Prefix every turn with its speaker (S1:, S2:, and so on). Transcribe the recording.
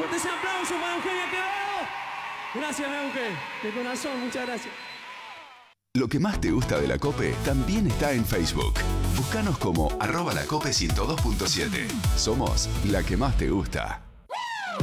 S1: Fuerte ese aplauso para Eugenia Quevedo. Gracias, Euge. De corazón, muchas gracias.
S2: Lo que más te gusta de la COPE también está en Facebook. Búscanos como @lacope102.7. Somos la que más te gusta.